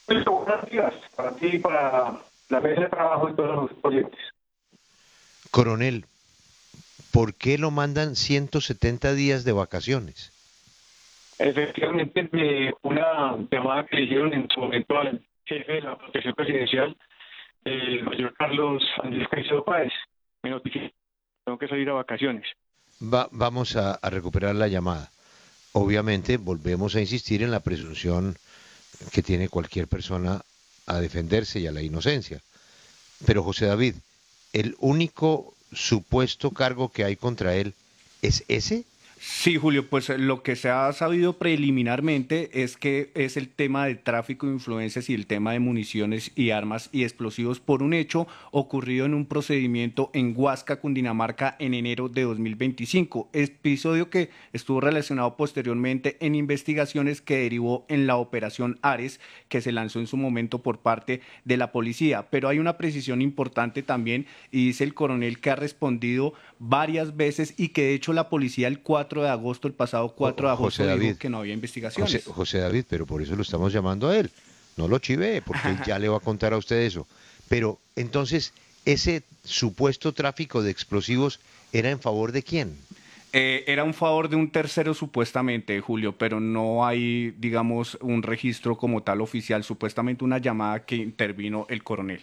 Buenos días para ti y para la mesa de trabajo y todos los oyentes. Coronel, ¿por qué lo mandan 170 días de vacaciones? Efectivamente, de una llamada que le hicieron en su momento al jefe de la protección presidencial, el mayor Carlos Andrés Caicedo Páez, me notificó que tengo que salir a vacaciones. Vamos a recuperar la llamada. Obviamente, volvemos a insistir en la presunción que tiene cualquier persona a defenderse y a la inocencia. Pero José David, ¿el único supuesto cargo que hay contra él es ese? Sí, Julio, pues lo que se ha sabido preliminarmente es que es el tema de tráfico de influencias y el tema de municiones y armas y explosivos por un hecho ocurrido en un procedimiento en Huasca, Cundinamarca, en enero de 2025, episodio que estuvo relacionado posteriormente en investigaciones que derivó en la operación Ares, que se lanzó en su momento por parte de la policía. Pero hay una precisión importante también y dice el coronel que ha respondido varias veces y que de hecho la policía el 4 de agosto, el pasado 4 de José agosto, dijo David, que no había investigaciones. José David, pero por eso lo estamos llamando a él. No lo chive, porque él ya le va a contar a usted eso. Pero entonces, ese supuesto tráfico de explosivos era en favor de quién? Era un favor de un tercero supuestamente, Julio, pero no hay, digamos, un registro como tal oficial, supuestamente una llamada que intervino el coronel.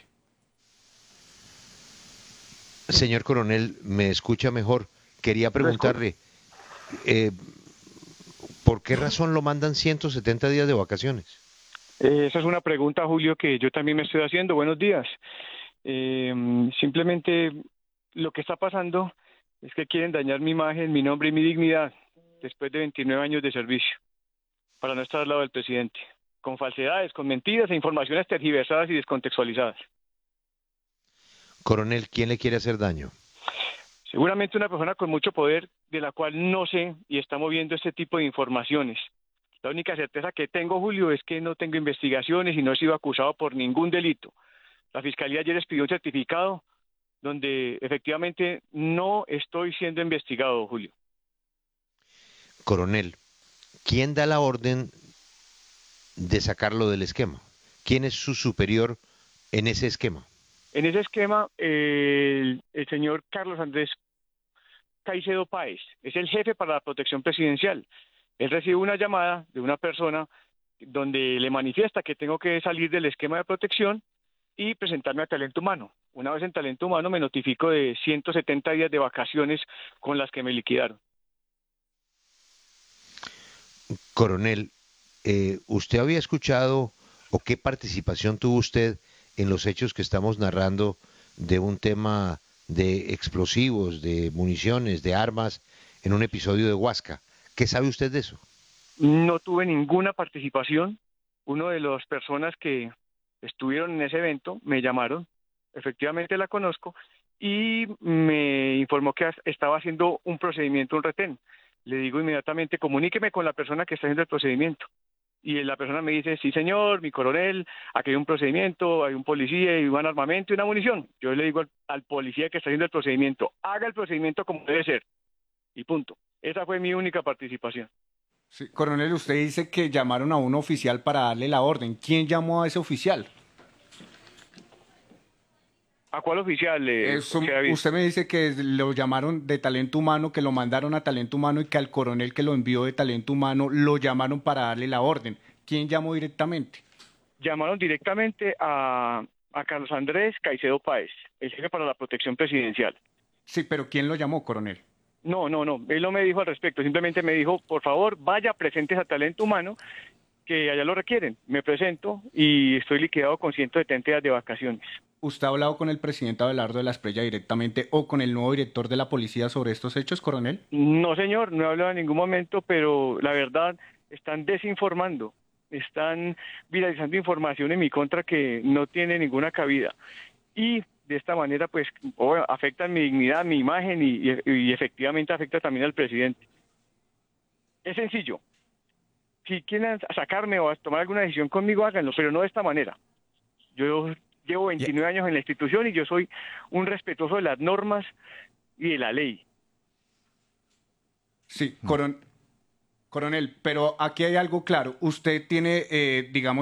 Señor coronel, me escucha mejor. Quería Lo escu- preguntarle, eh, ¿por qué razón lo mandan 170 días de vacaciones? Esa es una pregunta, Julio, que yo también me estoy haciendo. Buenos días. Eh, Simplemente lo que está pasando es que quieren dañar mi imagen, mi nombre y mi dignidad después de 29 años de servicio, para no estar al lado del presidente, con falsedades, con mentiras e informaciones tergiversadas y descontextualizadas. Coronel, ¿quién le quiere hacer daño? Seguramente una persona con mucho poder de la cual no sé y está moviendo este tipo de informaciones. La única certeza que tengo, Julio, es que no tengo investigaciones y no he sido acusado por ningún delito. La Fiscalía ayer expidió un certificado donde efectivamente no estoy siendo investigado, Julio. Coronel, ¿quién da la orden de sacarlo del esquema? ¿Quién es su superior en ese esquema? En ese esquema, el señor Carlos Andrés Caicedo Páez es el jefe para la protección presidencial. Él recibe una llamada de una persona donde le manifiesta que tengo que salir del esquema de protección y presentarme a talento humano. Una vez en talento humano me notifico de 170 días de vacaciones con las que me liquidaron. Coronel, ¿usted había escuchado o qué participación tuvo usted en los hechos que estamos narrando de un tema de explosivos, de municiones, de armas en un episodio de Huasca? ¿Qué sabe usted de eso? No tuve ninguna participación. Uno de las personas que estuvieron en ese evento me llamaron, efectivamente la conozco, y me informó que estaba haciendo un procedimiento, un retén. Le digo inmediatamente, comuníqueme con la persona que está haciendo el procedimiento. Y la persona me dice, sí señor, mi coronel, aquí hay un procedimiento, hay un policía y un armamento y una munición. Yo le digo al policía que está haciendo el procedimiento, haga el procedimiento como debe ser, y punto. Esa fue mi única participación. Sí, coronel, usted dice que llamaron a un oficial para darle la orden. ¿Quién llamó a ese oficial? ¿A cuál oficial, José David? Usted me dice que lo llamaron de talento humano, que lo mandaron a talento humano y que al coronel que lo envió de talento humano lo llamaron para darle la orden. ¿Quién llamó directamente? Llamaron directamente a Carlos Andrés Caicedo Páez, el jefe para la protección presidencial. Sí, pero ¿quién lo llamó, coronel? No, no, no, él no me dijo al respecto, simplemente me dijo, por favor, vaya, presente a talento humano, que allá lo requieren. Me presento y estoy liquidado con 170 días de vacaciones. ¿Usted ha hablado con el presidente Abelardo de la Espriella directamente o con el nuevo director de la policía sobre estos hechos, coronel? No, señor, no he hablado en ningún momento, pero la verdad, están desinformando, están viralizando información en mi contra que no tiene ninguna cabida. Y de esta manera, pues, afectan mi dignidad, mi imagen y efectivamente afecta también al presidente. Es sencillo. Si quieren sacarme o tomar alguna decisión conmigo, háganlo, pero no de esta manera. Yo llevo Ya. 29 años en la institución y yo soy un respetuoso de las normas y de la ley. Sí, coronel, pero aquí hay algo claro. Usted tiene, digamos,